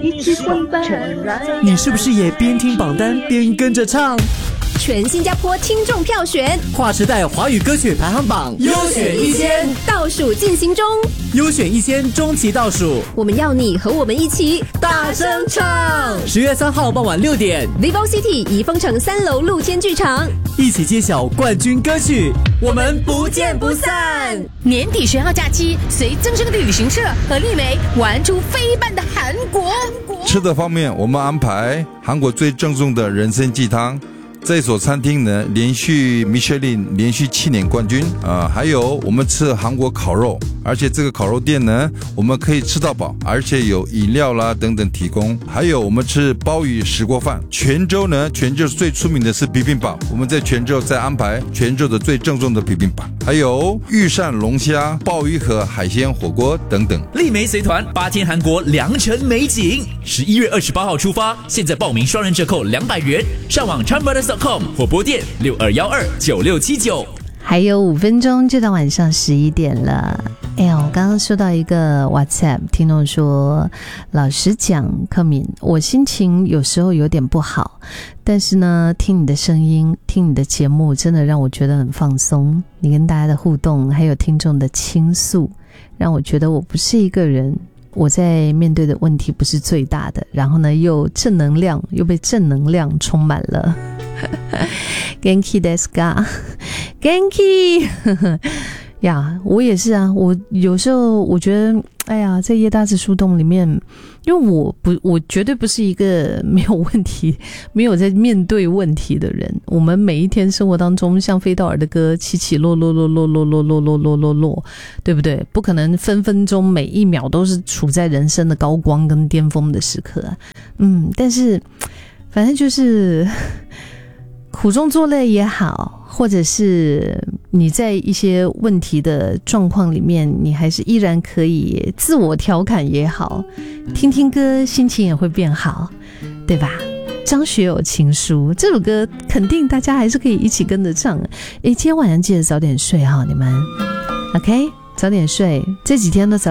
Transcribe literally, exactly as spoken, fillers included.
一起混吧， 你是不是也边听榜单边跟着唱？ 全新加坡听众票选划时代华语歌曲排行榜优选一千倒数进行中， 优选一千中期倒数， 我们要你和我们一起大声唱。十月三号傍晚六点 ，Vivo City 怡丰城三楼露天剧场， 一起揭晓冠军歌曲，我们不见不散。 年底学号假期，随增生的旅行社和丽梅玩出飞伴的韩国。 吃的方面，我们安排韩国最正宗的人参鸡汤。这所餐厅呢，连续米其林连续七年冠军啊、呃，还有我们吃韩国烤肉，而且这个烤肉店呢，我们可以吃到饱，而且有饮料啦等等提供。还有我们吃鲍鱼石锅饭。泉州呢，泉州最出名的是bibimbap，我们在泉州再安排泉州的最正宗的bibimbap，还有玉山龙虾、鲍鱼和海鲜火锅等等。 丽梅随团八天韩国良辰美景，十一月二十八号出发，现在报名双人折扣两百元，上网 chanbrothers 点 com 或拨电六二一二九六七九。 还有五分钟就到晚上十一点了。哎呀，我刚刚收到一个 WhatsApp， 听众说，老实讲，克敏，我心情有时候有点不好，但是呢，听你的声音，听你的节目，真的让我觉得很放松。你跟大家的互动，还有听众的倾诉，让我觉得我不是一个人。我在面对的问题不是最大的，然后呢，又正能量，又被正能量充满了。Genki desu ka Genki 呀，我也是啊，我有时候我觉得，哎呀，在叶大子树洞里面，因为我不，我绝对不是一个没有问题、没有在面对问题的人。我们每一天生活当中，像飞道尔的歌，起起落落落落落落落落落落落，对不对？不可能分分钟每一秒都是处在人生的高光跟巅峰的时刻啊。嗯，但是反正就是苦中作乐也好，或者是你在一些问题的状况里面，你还是依然可以自我调侃也好，听听歌心情也会变好，对吧？张学友情书这首歌肯定大家还是可以一起跟着唱。诶，今天晚上记得早点睡哈，你们 OK， 早点睡，这几天都早